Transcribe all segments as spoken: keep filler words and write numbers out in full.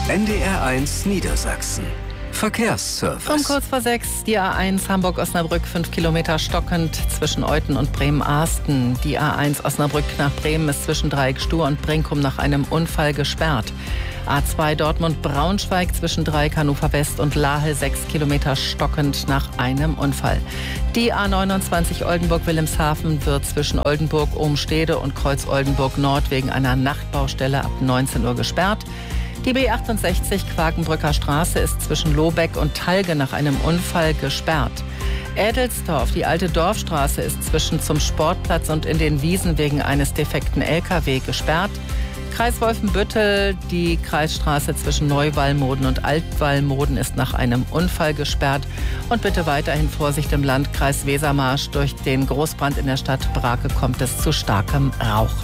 N D R eins Niedersachsen. Verkehrsservice. Um kurz vor sechs, die A eins Hamburg-Osnabrück, fünf Kilometer stockend zwischen Euthen und Bremen-Arsten. Die A eins Osnabrück nach Bremen ist zwischen Dreieck Stur und Brinkum nach einem Unfall gesperrt. A zwei Dortmund-Braunschweig zwischen Dreieck Hannover West und Lahel, sechs Kilometer stockend nach einem Unfall. Die A neunundzwanzig Oldenburg-Wilhelmshaven wird zwischen Oldenburg-Ohm-Stede und Kreuz-Oldenburg-Nord wegen einer Nachtbaustelle ab neunzehn Uhr gesperrt. Die B achtundsechzig Quakenbrücker Straße ist zwischen Lobeck und Talge nach einem Unfall gesperrt. Ädelsdorf, die alte Dorfstraße, ist zwischen zum Sportplatz und in den Wiesen wegen eines defekten L K W gesperrt. Kreis Wolfenbüttel, die Kreisstraße zwischen Neuwallmoden und Altwallmoden ist nach einem Unfall gesperrt. Und bitte weiterhin Vorsicht im Landkreis Wesermarsch. Durch den Großbrand in der Stadt Brake kommt es zu starkem Rauch.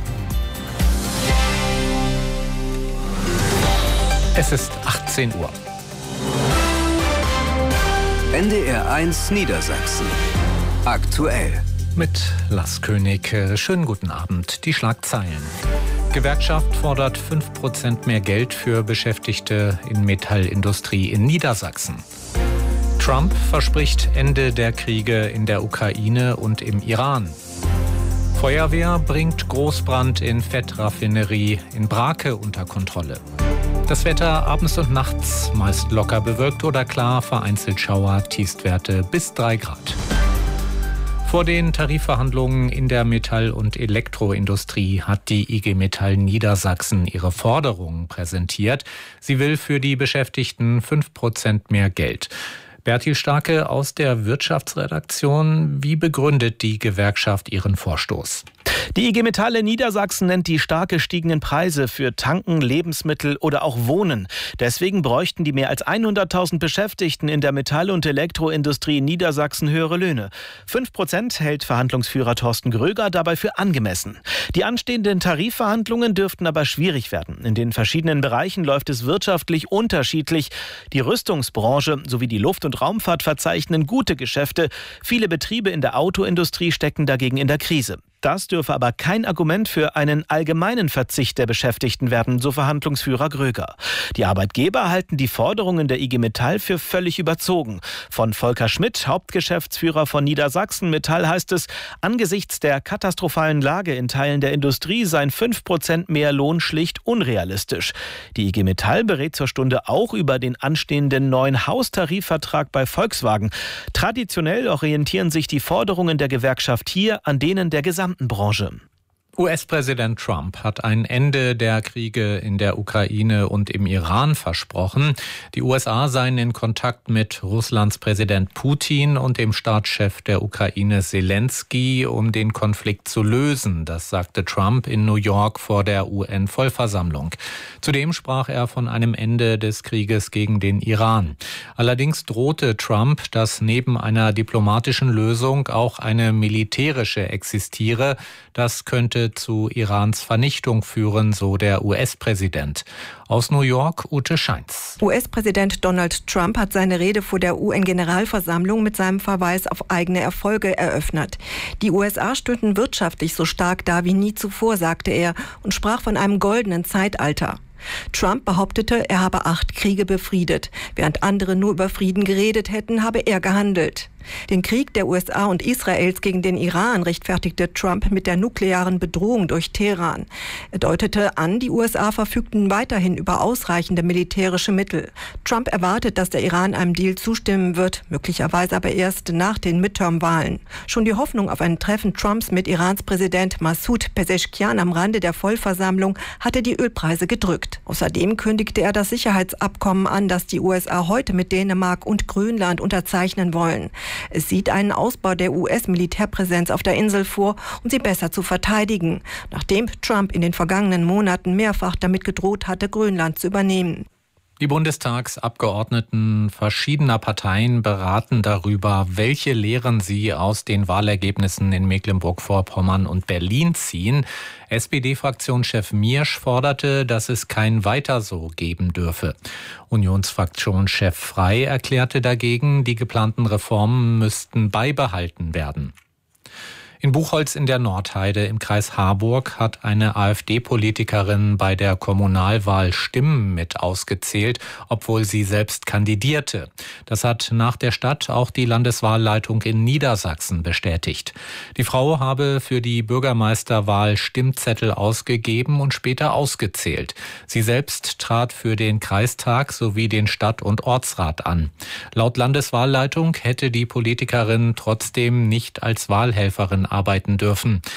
Es ist achtzehn Uhr. N D R eins Niedersachsen. Aktuell. Mit Lars König. Schönen guten Abend. Die Schlagzeilen. Gewerkschaft fordert fünf Prozent mehr Geld für Beschäftigte in Metallindustrie in Niedersachsen. Trump verspricht Ende der Kriege in der Ukraine und im Iran. Feuerwehr bringt Großbrand in Fettraffinerie in Brake unter Kontrolle. Das Wetter abends und nachts meist locker bewölkt oder klar, vereinzelt Schauer, Tiefstwerte bis drei Grad. Vor den Tarifverhandlungen in der Metall- und Elektroindustrie hat die I G Metall Niedersachsen ihre Forderungen präsentiert. Sie will für die Beschäftigten fünf Prozent mehr Geld. Bertil Starke aus der Wirtschaftsredaktion. Wie begründet die Gewerkschaft ihren Vorstoß? Die I G Metall in Niedersachsen nennt die stark gestiegenen Preise für Tanken, Lebensmittel oder auch Wohnen. Deswegen bräuchten die mehr als hunderttausend Beschäftigten in der Metall- und Elektroindustrie in Niedersachsen höhere Löhne. Fünf Prozent hält Verhandlungsführer Thorsten Gröger dabei für angemessen. Die anstehenden Tarifverhandlungen dürften aber schwierig werden. In den verschiedenen Bereichen läuft es wirtschaftlich unterschiedlich. Die Rüstungsbranche sowie die Luft- und Raumfahrt verzeichnen gute Geschäfte. Viele Betriebe in der Autoindustrie stecken dagegen in der Krise. Das dürfe aber kein Argument für einen allgemeinen Verzicht der Beschäftigten werden, so Verhandlungsführer Gröger. Die Arbeitgeber halten die Forderungen der I G Metall für völlig überzogen. Von Volker Schmidt, Hauptgeschäftsführer von Niedersachsen Metall, heißt es, angesichts der katastrophalen Lage in Teilen der Industrie seien fünf Prozent mehr Lohn schlicht unrealistisch. Die I G Metall berät zur Stunde auch über den anstehenden neuen Haustarifvertrag bei Volkswagen. Traditionell orientieren sich die Forderungen der Gewerkschaft hier an denen der gesamten Branche. U S-Präsident Trump hat ein Ende der Kriege in der Ukraine und im Iran versprochen. Die U S A seien in Kontakt mit Russlands Präsident Putin und dem Staatschef der Ukraine Selenskyj, um den Konflikt zu lösen. Das sagte Trump in New York vor der U N-Vollversammlung. Zudem sprach er von einem Ende des Krieges gegen den Iran. Allerdings drohte Trump, dass neben einer diplomatischen Lösung auch eine militärische existiere. Das könnte zu Irans Vernichtung führen, so der U S-Präsident. Aus New York, Ute Scheins. U S-Präsident Donald Trump hat seine Rede vor der U N-Generalversammlung mit seinem Verweis auf eigene Erfolge eröffnet. Die U S A stünden wirtschaftlich so stark da wie nie zuvor, sagte er, und sprach von einem goldenen Zeitalter. Trump behauptete, er habe acht Kriege befriedet. Während andere nur über Frieden geredet hätten, habe er gehandelt. Den Krieg der U S A und Israels gegen den Iran rechtfertigte Trump mit der nuklearen Bedrohung durch Teheran. Er deutete an, die U S A verfügten weiterhin über ausreichende militärische Mittel. Trump erwartet, dass der Iran einem Deal zustimmen wird, möglicherweise aber erst nach den Midterm-Wahlen. Schon die Hoffnung auf ein Treffen Trumps mit Irans Präsident Massoud Pezeshkian am Rande der Vollversammlung hatte die Ölpreise gedrückt. Außerdem kündigte er das Sicherheitsabkommen an, das die U S A heute mit Dänemark und Grönland unterzeichnen wollen. Es sieht einen Ausbau der U S-Militärpräsenz auf der Insel vor, um sie besser zu verteidigen, nachdem Trump in den vergangenen Monaten mehrfach damit gedroht hatte, Grönland zu übernehmen. Die Bundestagsabgeordneten verschiedener Parteien beraten darüber, welche Lehren sie aus den Wahlergebnissen in Mecklenburg-Vorpommern und Berlin ziehen. S P D-Fraktionschef Miersch forderte, dass es kein Weiter so geben dürfe. Unionsfraktionschef Frey erklärte dagegen, die geplanten Reformen müssten beibehalten werden. In Buchholz in der Nordheide im Kreis Harburg hat eine AfD-Politikerin bei der Kommunalwahl Stimmen mit ausgezählt, obwohl sie selbst kandidierte. Das hat nach der Stadt auch die Landeswahlleitung in Niedersachsen bestätigt. Die Frau habe für die Bürgermeisterwahl Stimmzettel ausgegeben und später ausgezählt. Sie selbst trat für den Kreistag sowie den Stadt- und Ortsrat an. Laut Landeswahlleitung hätte die Politikerin trotzdem nicht als Wahlhelferin arbeiten dürfen.